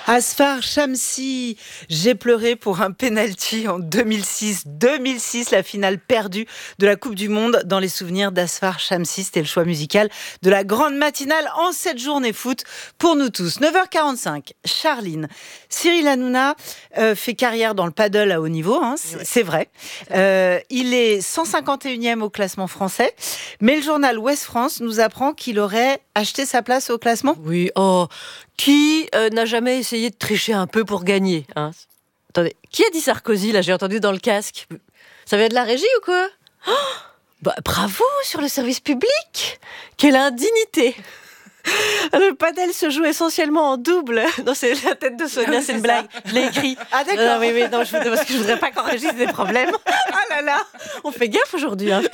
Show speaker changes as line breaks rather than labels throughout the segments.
Asfar Shamsi, j'ai pleuré pour un penalty en 2006. 2006, la finale perdue de la Coupe du Monde. Dans les souvenirs d'Asfar Shamsi, c'était le choix musical de la grande matinale en cette journée foot pour nous tous. 9h45, Charline. Cyril Hanouna fait carrière dans le paddle à haut niveau, hein, c'est vrai. Il est 151e au classement français, mais le journal Ouest France nous apprend qu'il aurait acheté sa place au classement.
Oui, qui n'a jamais essayé de tricher un peu pour gagner, hein? Attendez, qui a dit Sarkozy, là, j'ai entendu dans le casque? Ça vient de la régie ou quoi? Bravo sur le service public! Quelle indignité! Le padel se joue essentiellement en double. Non, c'est la tête de Sonia, c'est une blague. Je l'ai écrit.
Ah d'accord.
Non, parce que je voudrais pas qu'on enregistre des problèmes. Ah là là, on fait gaffe aujourd'hui. Hein.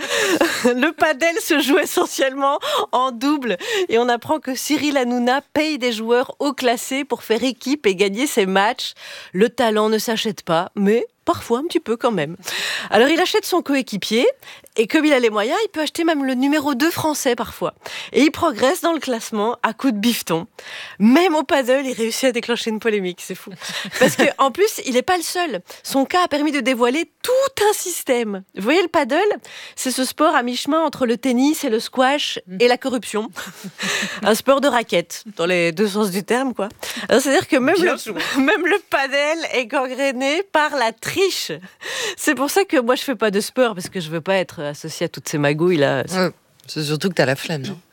Le padel se joue essentiellement en double et on apprend que Cyril Hanouna paye des joueurs haut classés pour faire équipe et gagner ses matchs. Le talent ne s'achète pas, mais parfois un petit peu quand même. Alors il achète son coéquipier et comme il a les moyens, il peut acheter même le numéro 2 français parfois. Et il progresse dans le classement à coups de bifton. Même au paddle, il réussit à déclencher une polémique, c'est fou. Parce qu'en plus, il n'est pas le seul. Son cas a permis de dévoiler tout un système. Vous voyez, le paddle, c'est ce sport à mi-chemin entre le tennis et le squash et la corruption. Un sport de raquette, dans les deux sens du terme, quoi. Alors, c'est-à-dire que même le paddle est gangréné par la triche. C'est pour ça que moi, je fais pas de sport, parce que je veux pas être associée à toutes ces magouilles-là.
C'est surtout que t'as la flemme, non?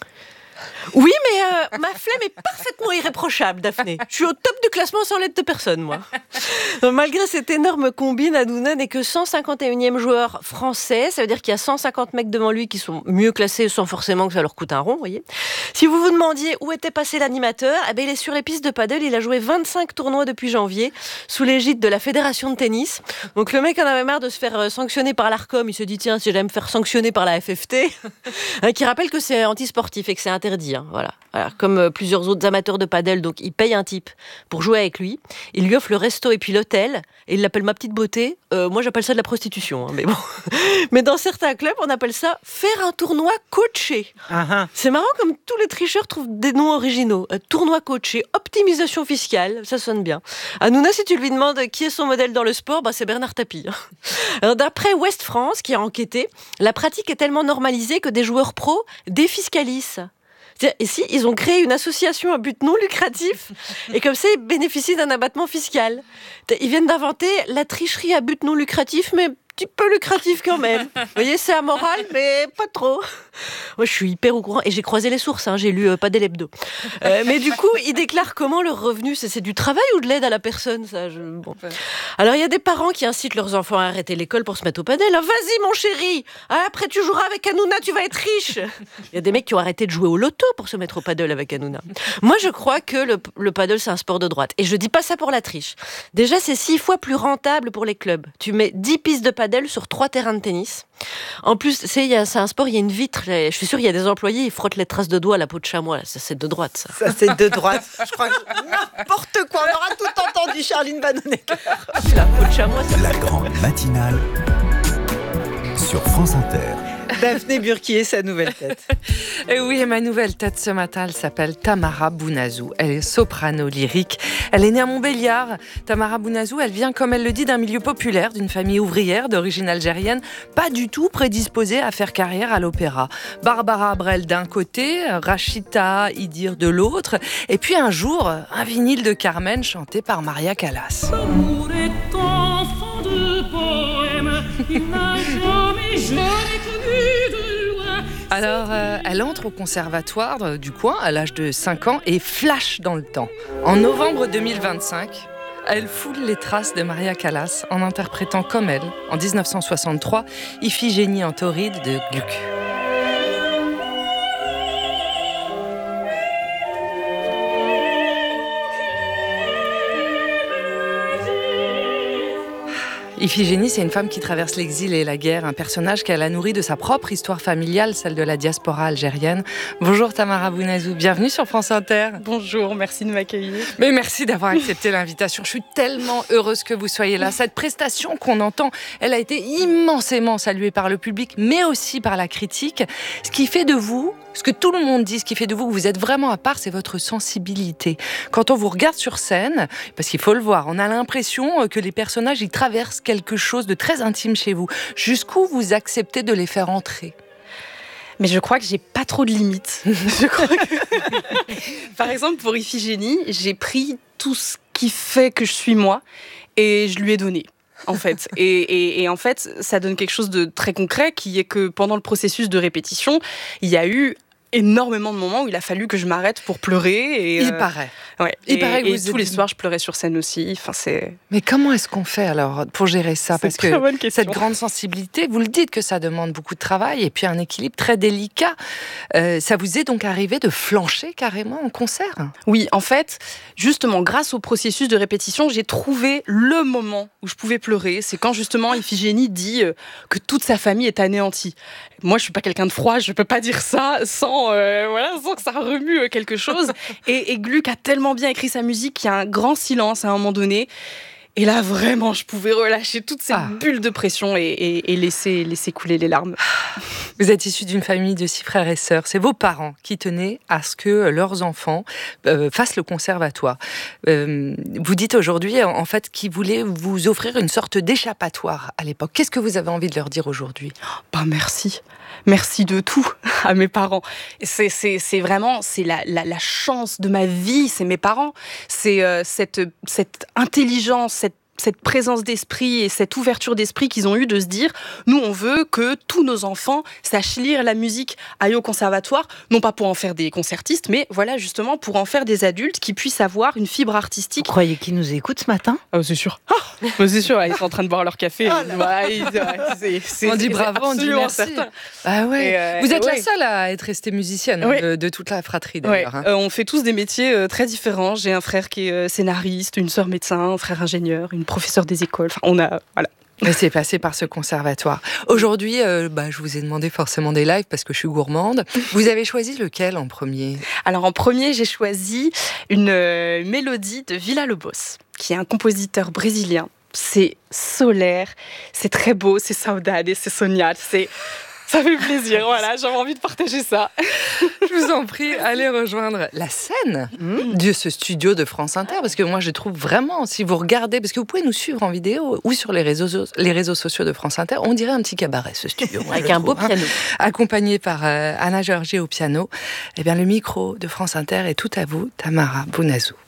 Oui, mais ma flemme est parfaitement irréprochable, Daphné. Je suis au top du classement sans l'aide de personne, moi. Donc, malgré cette énorme combine, Hanouna n'est que 151e joueur français. Ça veut dire qu'il y a 150 mecs devant lui qui sont mieux classés sans forcément que ça leur coûte un rond, vous voyez. Si vous vous demandiez où était passé l'animateur, il est sur les pistes de paddle. Il a joué 25 tournois depuis janvier, sous l'égide de la Fédération de tennis. Donc le mec en avait marre de se faire sanctionner par l'Arcom. Il se dit, tiens, si j'allais me faire sanctionner par la FFT, qui rappelle que c'est antisportif et que c'est interdit. Hein, voilà. Comme plusieurs autres amateurs de paddle, donc il paye un type pour jouer avec lui. Il lui offre le resto et puis l'hôtel. Et il l'appelle ma petite beauté. Moi, j'appelle ça de la prostitution. Hein, mais bon. Mais dans certains clubs, on appelle ça faire un tournoi coaché. Uh-huh. C'est marrant comme tous les tricheurs trouvent des noms originaux. Tournoi coaché, optimisation fiscale, ça sonne bien. Hanouna, si tu lui demandes qui est son modèle dans le sport, c'est Bernard Tapie. Alors, d'après Ouest France, qui a enquêté, la pratique est tellement normalisée que des joueurs pros défiscalisent. Ici, ils ont créé une association à but non lucratif et comme ça, ils bénéficient d'un abattement fiscal. Ils viennent d'inventer la tricherie à but non lucratif, mais un petit peu lucratif quand même. Vous voyez, c'est amoral, mais pas trop. Moi, je suis hyper au courant et j'ai croisé les sources, hein, j'ai lu Padel Hebdo. Mais du coup, ils déclarent comment leur revenu, c'est du travail ou de l'aide à la personne, ça bon. Alors, il y a des parents qui incitent leurs enfants à arrêter l'école pour se mettre au padel. Vas-y, mon chéri, après tu joueras avec Hanouna, tu vas être riche. Il y a des mecs qui ont arrêté de jouer au loto pour se mettre au padel avec Hanouna. Moi, je crois que le padel, c'est un sport de droite. Et je dis pas ça pour la triche. Déjà, c'est 6 fois plus rentable pour les clubs. Tu mets 10 pistes de padel sur 3 terrains de tennis. En plus, c'est un sport, il y a une vitre. Je suis sûre, il y a des employés, ils frottent les traces de doigts à la peau de chamois. Là. Ça, c'est de droite, ça.
Ça, c'est de droite. Je crois que n'importe quoi. On aura tout entendu, Charline Vanhoenacker.
La peau de chamois, ça.
La grande matinale sur France Inter.
Daphné Burki est sa nouvelle tête.
Et oui, ma nouvelle tête ce matin, elle s'appelle Tamara Bounazou. Elle est soprano lyrique. Elle est née à Montbéliard. Tamara Bounazou, elle vient, comme elle le dit, d'un milieu populaire, d'une famille ouvrière d'origine algérienne, pas du tout prédisposée à faire carrière à l'opéra. Barbara Abrel d'un côté, Rachita Idir de l'autre, et puis un jour, un vinyle de Carmen chanté par Maria Callas.
L'amour est enfant de poème, il n'a jamais connu de loi.
Alors, elle entre au conservatoire du coin à l'âge de 5 ans et flash dans le temps. En novembre 2025, elle foule les traces de Maria Callas en interprétant comme elle, en 1963, Iphigénie en Tauride de Gluck. Iphigénie, c'est une femme qui traverse l'exil et la guerre, un personnage qu'elle a nourri de sa propre histoire familiale, celle de la diaspora algérienne. Bonjour Tamara Bounazou, bienvenue sur France Inter.
Bonjour, merci de m'accueillir.
Mais merci d'avoir accepté l'invitation, je suis tellement heureuse que vous soyez là. Cette prestation qu'on entend, elle a été immensément saluée par le public, mais aussi par la critique. Ce qui fait de vous, ce que tout le monde dit, ce qui fait de vous que vous êtes vraiment à part, c'est votre sensibilité. Quand on vous regarde sur scène, parce qu'il faut le voir, on a l'impression que les personnages y traversent quelque chose de très intime chez vous. Jusqu'où vous acceptez de les faire entrer ?
Mais je crois que j'ai pas trop de limites. Je crois que... Par exemple, pour Iphigénie, j'ai pris tout ce qui fait que je suis moi et je lui ai donné. En fait. Et en fait, ça donne quelque chose de très concret qui est que pendant le processus de répétition, il y a eu énormément de moments où il a fallu que je m'arrête pour pleurer. Et,
il paraît.
Ouais.
Il paraît que
et
vous
tous les soirs, je pleurais sur scène aussi. Enfin, c'est...
Mais comment est-ce qu'on fait alors pour gérer ça ? Parce que cette
question.
grande sensibilité, vous le dites que ça demande beaucoup de travail et puis un équilibre très délicat. Ça vous est donc arrivé de flancher carrément en concert ?
Oui, en fait, justement, grâce au processus de répétition, j'ai trouvé le moment où je pouvais pleurer. C'est quand justement Iphigénie dit que toute sa famille est anéantie. Moi, je suis pas quelqu'un de froid, je peux pas dire ça sans que ça remue quelque chose. Et Gluck a tellement bien écrit sa musique qu'il y a un grand silence à un moment donné. Et là, vraiment, je pouvais relâcher toute cette bulle de pression et laisser couler les larmes.
Vous êtes issu d'une famille de 6 frères et sœurs. C'est vos parents qui tenaient à ce que leurs enfants fassent le conservatoire. Vous dites aujourd'hui, en fait, qu'ils voulaient vous offrir une sorte d'échappatoire à l'époque. Qu'est-ce que vous avez envie de leur dire aujourd'hui ?
Merci. Merci de tout à mes parents. C'est vraiment la chance de ma vie, c'est mes parents. C'est cette intelligence, cette présence d'esprit et cette ouverture d'esprit qu'ils ont eu de se dire nous on veut que tous nos enfants sachent lire la musique, aillent au conservatoire, non pas pour en faire des concertistes, mais voilà justement pour en faire des adultes qui puissent avoir une fibre artistique.
Vous croyez qu'ils nous écoutent ce matin ?
C'est sûr. C'est sûr, ils sont en train de boire leur café.
On dit bravo, on dit merci. Ah ouais. Vous êtes la seule à être restée musicienne de toute la fratrie d'ailleurs.
On fait tous des métiers très différents. J'ai un frère qui est scénariste, une sœur médecin, un frère ingénieur, une professeur des écoles. Enfin, on a voilà.
Mais c'est passé par ce conservatoire. Aujourd'hui, je vous ai demandé forcément des lives parce que je suis gourmande. Vous avez choisi lequel en premier ?
Alors en premier, j'ai choisi une mélodie de Villa-Lobos, qui est un compositeur brésilien. C'est solaire, c'est très beau, c'est saudade, c'est sognate, ça fait plaisir, voilà, j'avais envie de partager ça.
Je vous en prie, allez rejoindre la scène de ce studio de France Inter, parce que moi je trouve vraiment, si vous regardez, parce que vous pouvez nous suivre en vidéo ou sur les réseaux sociaux de France Inter, on dirait un petit cabaret ce studio.
Avec un beau piano.
Accompagné par Anna Georgier au piano, eh bien le micro de France Inter est tout à vous, Tamara Bounazou.